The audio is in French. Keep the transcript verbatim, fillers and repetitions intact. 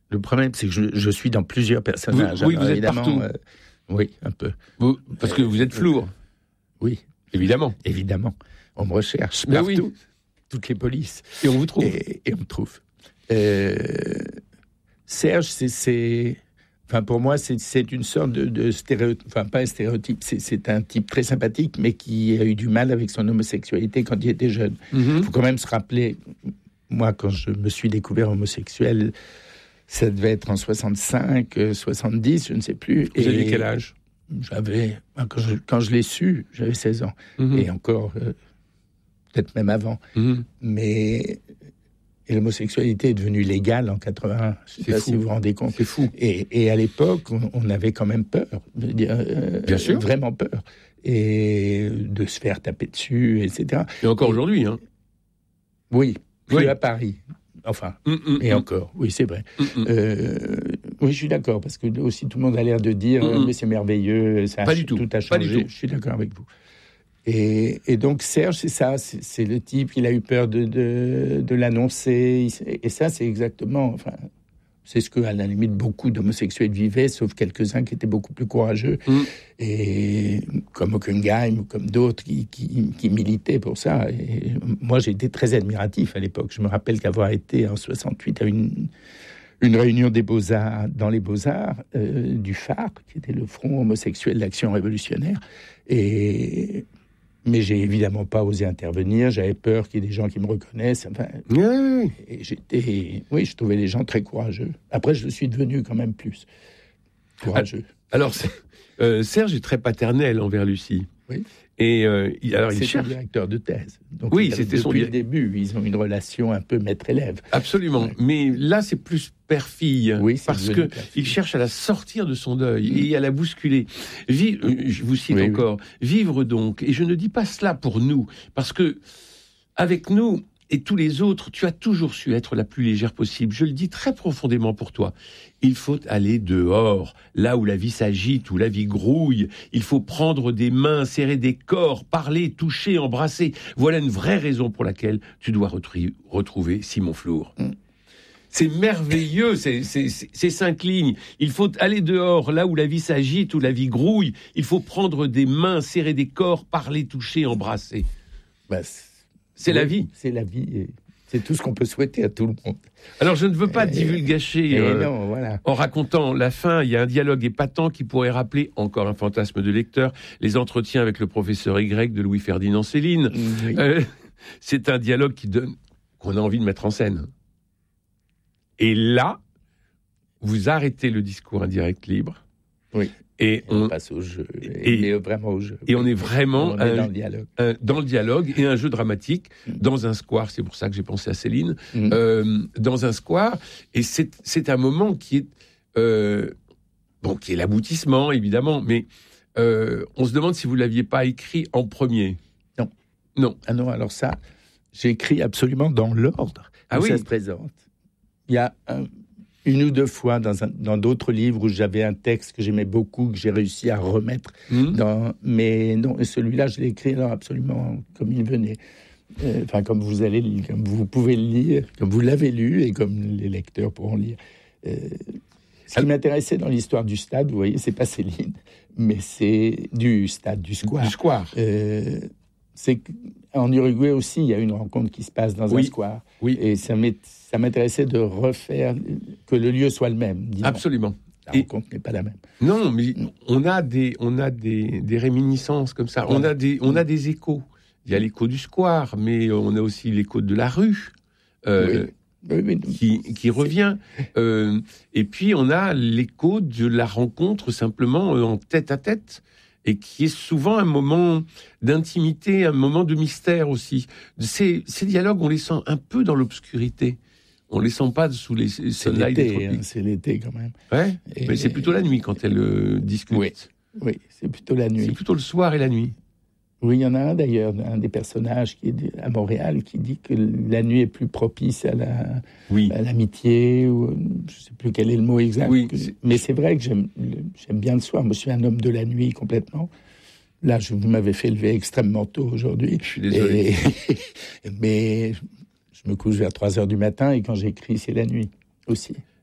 Le problème, c'est que je, je suis dans plusieurs personnages. Vous, oui, alors, vous êtes évidemment, partout. Euh, oui, un peu. Vous, parce que vous êtes flour. Oui. Évidemment. Évidemment. On me recherche Mais partout. oui. Toutes les polices. Et on vous trouve. Et, et on me trouve. Euh, Serge, c'est, c'est... Enfin, pour moi, c'est, c'est une sorte de, de stéréotype. Enfin, pas un stéréotype. C'est, c'est un type très sympathique, mais qui a eu du mal avec son homosexualité quand il était jeune. Il Mm-hmm. faut quand même se rappeler... Moi, quand je me suis découvert homosexuel, ça devait être en soixante-cinq, soixante-dix, je ne sais plus. Vous aviez quel âge ? J'avais... Quand je, quand je l'ai su, j'avais seize ans. Mm-hmm. Et encore, euh, peut-être même avant. Mm-hmm. Mais... Et l'homosexualité est devenue légale en quatre-vingt-un. Je ne sais pas si vous vous rendez compte. C'est fou. Et, et à l'époque, on, on avait quand même peur. Je veux dire, euh, Bien sûr. Vraiment peur. Et de se faire taper dessus, et cetera. Et encore aujourd'hui, hein. Oui, plus Oui. à Paris. Enfin, Mm, mm, et mm. encore. Oui, c'est vrai. Mm, mm. Euh, oui, je suis d'accord. Parce que aussi, tout le monde a l'air de dire Mm, mm. mais c'est merveilleux, ça a, Pas du tout. tout a Pas du changé. tout. Je suis d'accord avec vous. Et, et donc, Serge, c'est ça. C'est, c'est le type, il a eu peur de, de, de l'annoncer. Et ça, c'est exactement... Enfin, c'est ce que, à la limite, beaucoup d'homosexuels vivaient, sauf quelques-uns qui étaient beaucoup plus courageux. Mm. Et comme Hockenheim, ou comme d'autres qui, qui, qui militaient pour ça. Et moi, j'ai été très admiratif à l'époque. Je me rappelle qu'avoir été en soixante-huit à une... une réunion des Beaux-Arts, dans les Beaux-Arts, euh, du Phare, qui était le Front homosexuel d'Action révolutionnaire. Et... Mais j'ai évidemment pas osé intervenir. J'avais peur qu'il y ait des gens qui me reconnaissent. Enfin, Oui, oui, oui. et j'étais... Oui, je trouvais les gens très courageux. Après, je suis devenu quand même plus courageux. Alors, c'est- euh, Serge est très paternel envers Lucie. Oui. Et euh, il- alors, il C'est son cherche... directeur de thèse. Donc, Oui, il- c'était son depuis di- le début, ils ont une relation un peu maître-élève. Absolument. Ouais. Mais là, c'est plus père-fille. Oui, c'est parce que devenu père-fille. il cherche à la sortir de son deuil et à la bousculer. Vi- euh, je vous cite Oui, oui. encore. Vivre donc. Et je ne dis pas cela pour nous. Parce que, avec nous et tous les autres, tu as toujours su être la plus légère possible. Je le dis très profondément pour toi. Il faut aller dehors, là où la vie s'agite, où la vie grouille. Il faut prendre des mains, serrer des corps, parler, toucher, embrasser. Voilà une vraie raison pour laquelle tu dois retru- retrouver Simon Flour. Mm. C'est merveilleux, ces, ces, ces- ces cinq lignes. Il faut aller dehors, là où la vie s'agite, où la vie grouille. Il faut prendre des mains, serrer des corps, parler, toucher, embrasser. Bah, c'est C'est la oui, vie. C'est la vie. Et c'est tout ce qu'on peut souhaiter à tout le monde. Alors, je ne veux pas Et- divulgacher... Et euh, non, voilà. En racontant la fin, il y a un dialogue épatant qui pourrait rappeler, encore un fantasme de lecteur, les entretiens avec le professeur Y de Louis-Ferdinand Céline. Oui. Euh, c'est un dialogue qui donne, qu'on a envie de mettre en scène. Et là, vous arrêtez le discours indirect libre. Oui. Et On, on, passe au jeu. et- Et, et vraiment au jeu. et on est vraiment On est un- dans le dialogue. un- dans le dialogue et un jeu dramatique Mm. dans un square. C'est pour ça que j'ai pensé à Céline. Mm. Euh, dans un square. Et c'est, c'est un moment qui est, euh, bon, qui est l'aboutissement, évidemment, mais euh, on se demande si vous ne l'aviez pas écrit en premier. Non. Non. Ah non, alors ça, j'ai écrit absolument dans l'ordre Ah où oui. ça se présente. Il y a un- une ou deux fois dans, un- dans d'autres livres où j'avais un texte que j'aimais beaucoup, que j'ai réussi à remettre. Hmm. Dans, mais non, et celui-là, je l'ai écrit alors absolument comme il venait. Euh, Enfin, comme vous allez, le- comme vous pouvez le lire, comme vous l'avez lu et comme les lecteurs pourront lire. Euh, ce qui m'intéressait dans l'histoire du stade, vous voyez, c'est pas Céline, mais c'est du stade, du square. Du square. Euh, c'est qu'en Uruguay aussi, il y a une rencontre qui se passe dans Oui. un square. Oui. Et ça m'est- ça m'intéressait de refaire, que le lieu soit le même. disons. Absolument. La Et- rencontre n'est pas la même. Non, mais on a des, on a des, des réminiscences comme ça. On a des, on a des échos. Il y a l'écho du square, mais on a aussi l'écho de la rue. Euh, Oui. Oui, oui, qui, qui revient. Euh, et puis, on a l'écho de la rencontre simplement euh, en tête à tête, et qui est souvent un moment d'intimité, un moment de mystère aussi. Ces, ces dialogues, on les sent un peu dans l'obscurité. On les sent pas sous les c'est sunlights des l'été, hein, tropiques. c'est l'été quand même. Ouais, Et- mais c'est plutôt la nuit quand elle euh, discute. Oui. Oui, c'est plutôt la C'est nuit. plutôt le soir et la nuit. Oui, il y en a un d'ailleurs, un des personnages qui est à Montréal, qui dit que la nuit est plus propice à la, Oui. à l'amitié, ou je ne sais plus quel est le mot exact. Oui, Que- c'est- mais c'est vrai que j'aime, le- j'aime bien le soir. Moi, je suis un homme de la nuit complètement. Là, je, vous m'avez fait lever extrêmement tôt aujourd'hui. Je suis désolé. Et- mais je me couche vers trois heures du matin et quand j'écris, c'est la nuit aussi.